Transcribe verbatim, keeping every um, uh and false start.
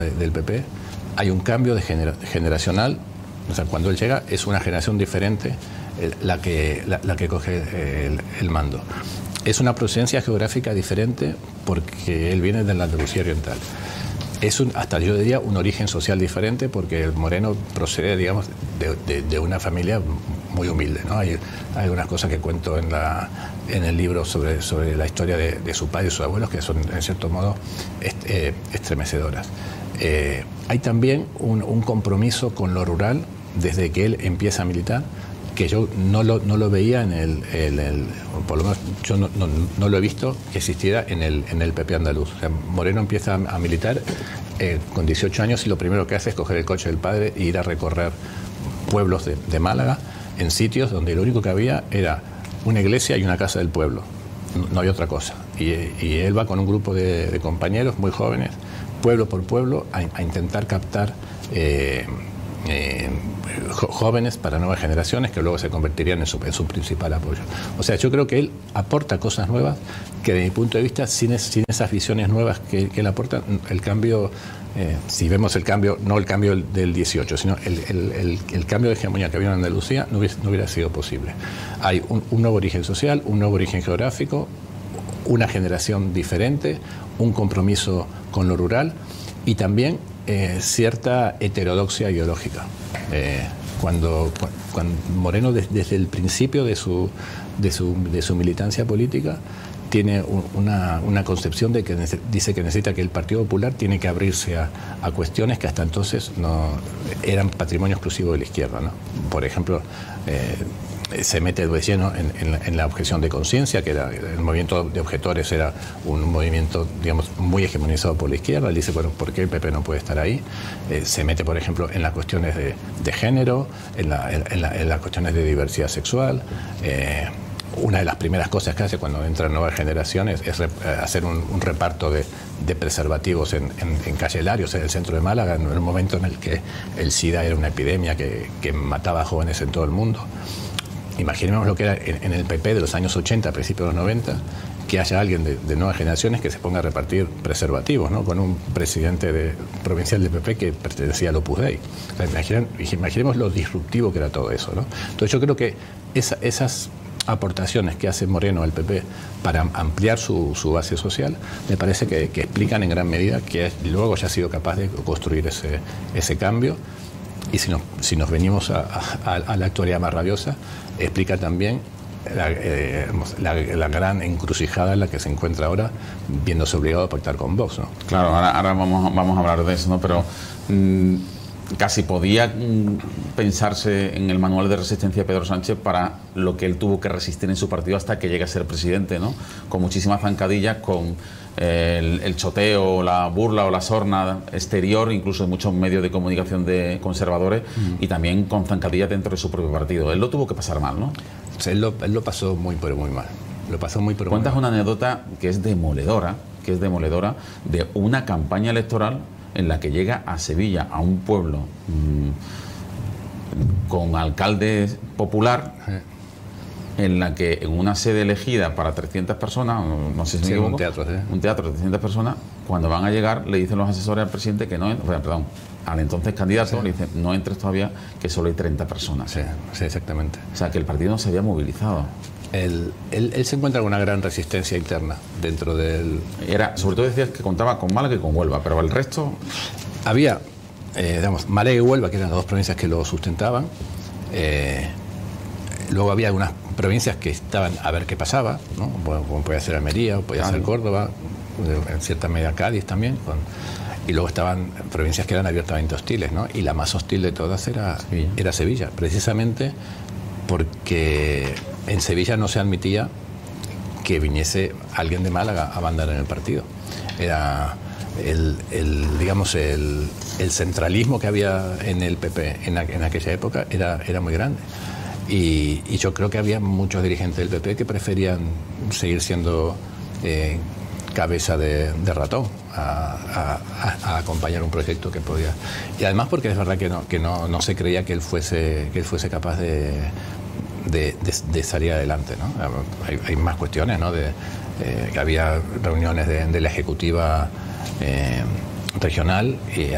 del P P, hay un cambio de genera generacional. O sea, cuando él llega es una generación diferente eh, la, que, la, la que coge el, el mando. Es una procedencia geográfica diferente porque él viene de la Andalucía Oriental. Es un, hasta yo diría un origen social diferente porque el Moreno procede, digamos, de, de, de una familia muy humilde, ¿no? Hay, hay algunas cosas que cuento en, la, en el libro sobre, sobre la historia de, de su padre y sus abuelos que son, en cierto modo, est, eh, estremecedoras. Eh, hay también un, un compromiso con lo rural desde que él empieza a militar, que yo no lo, no lo veía en el, el, el por lo menos yo no, no, no lo he visto que existiera en el, en el P P andaluz. O sea, Moreno empieza a, a militar eh, con dieciocho años y lo primero que hace es coger el coche del padre e ir a recorrer pueblos de, de Málaga en sitios donde lo único que había era una iglesia y una casa del pueblo. No, no había otra cosa. Y, y él va con un grupo de, de compañeros muy jóvenes, pueblo por pueblo, a, a intentar captar eh, Eh, jóvenes para nuevas generaciones que luego se convertirían en su, en su principal apoyo. O sea, yo creo que él aporta cosas nuevas que, de mi punto de vista, sin, es, sin esas visiones nuevas que, que él aporta, el cambio, eh, si vemos el cambio, no el cambio del dieciocho, sino el, el, el, el cambio de hegemonía que había en Andalucía, no hubiera, no hubiera sido posible. Hay un, un nuevo origen social, un nuevo origen geográfico, una generación diferente, un compromiso con lo rural y también Eh, cierta heterodoxia ideológica. Eh, cuando, cuando Moreno, des, desde el principio de su, de su, de su militancia política, tiene un, una, una concepción de que dice que necesita que el Partido Popular tiene que abrirse a, a cuestiones que hasta entonces no eran patrimonio exclusivo de la izquierda, ¿no? Por ejemplo, eh, se mete de lleno en, en, la, en la objeción de conciencia, que era el movimiento de objetores era un movimiento, digamos, muy hegemonizado por la izquierda. Él dice, bueno, ¿por qué el P P no puede estar ahí? Eh, se mete, por ejemplo, en las cuestiones de, de género, en, la, en, en, la, en las cuestiones de diversidad sexual. Eh, una de las primeras cosas que hace cuando entran nuevas generaciones es rep, hacer un, un reparto de, de preservativos en, en, en calle Larios, en el centro de Málaga, en el momento en el que el SIDA era una epidemia que, que mataba a jóvenes en todo el mundo. Imaginemos lo que era en, en el P P de los años ochenta, principios de los noventa, que haya alguien de, de nuevas generaciones que se ponga a repartir preservativos, ¿no? Con un presidente de, provincial del P P que pertenecía al Opus Dei. O sea, imaginen, imaginemos lo disruptivo que era todo eso, ¿no? Entonces yo creo que esa, esas aportaciones que hace Moreno al P P para ampliar su, su base social, me parece que, que explican en gran medida que luego ya ha sido capaz de construir ese, ese cambio. Y si nos, si nos venimos a, a, a la actualidad más rabiosa, explica también la, eh, la, la gran encrucijada en la que se encuentra ahora, viéndose obligado a pactar con Vox, ¿no? Claro, ahora, ahora vamos, vamos a hablar de eso, ¿no? Pero mmm, casi podía mmm, pensarse en el manual de resistencia de Pedro Sánchez para lo que él tuvo que resistir en su partido hasta que llegue a ser presidente, ¿no? Con muchísimas zancadillas, con El, el choteo, la burla o la sorna exterior, incluso de muchos medios de comunicación de conservadores, mm. y también con zancadillas dentro de su propio partido. Él lo tuvo que pasar mal, ¿no? O sea, él, lo, él lo pasó muy, pero muy mal. Lo pasó muy, pero Cuentas muy mal. una anécdota que es demoledora, que es demoledora, de una campaña electoral en la que llega a Sevilla, a un pueblo mmm, con alcalde popular, sí. En la que en una sede elegida para trescientas personas, no sé si me sí, equivoco, un teatro, ¿sí? un teatro de trescientas personas, cuando van a llegar le dicen los asesores al presidente que no, perdón, al entonces candidato, sí. Le dicen no entres todavía, que solo hay treinta personas. Sí, sí, exactamente. O sea, que el partido no se había movilizado. Él, él, él se encuentra con una gran resistencia interna dentro del... Era, sobre todo decías que contaba con Málaga y con Huelva, pero el resto... Había, eh, digamos, Málaga y Huelva, que eran las dos provincias que lo sustentaban. Eh, luego había algunas provincias que estaban a ver qué pasaba, ¿no? Bueno, como podía ser Almería, o podía ser Córdoba, en cierta medida Cádiz también, con, y luego estaban provincias que eran abiertamente hostiles, ¿no? Y la más hostil de todas era Sevilla, era Sevilla precisamente porque en Sevilla no se admitía que viniese alguien de Málaga a mandar en el partido. Era el, el digamos, el, el centralismo que había en el P P en, a, en aquella época era, era muy grande. Y, y yo creo que había muchos dirigentes del P P que preferían seguir siendo eh, cabeza de, de ratón a, a, a acompañar un proyecto que podía. Y además porque es verdad que no, que no, no se creía que él fuese, que él fuese capaz de, de, de, de salir adelante, ¿no? Hay, hay más cuestiones, ¿no? De, eh, que había reuniones de, de la ejecutiva eh, regional y